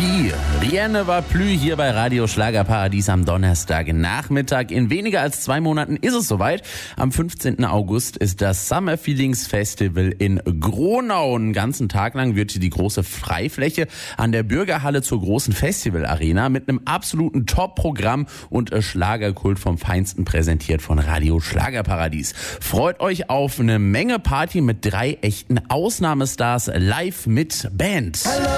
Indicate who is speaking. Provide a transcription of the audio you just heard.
Speaker 1: P. Rien ne va plus hier bei Radio Schlagerparadies am Donnerstagnachmittag. In weniger als 2 Monaten ist es soweit. Am 15. August ist das Summer Feelings Festival in Gronau. Einen ganzen Tag lang wird die große Freifläche an der Bürgerhalle zur großen Festivalarena mit einem absoluten Top-Programm und Schlagerkult vom Feinsten präsentiert von Radio Schlagerparadies. Freut euch auf eine Menge Party mit 3 echten Ausnahmestars live mit Band.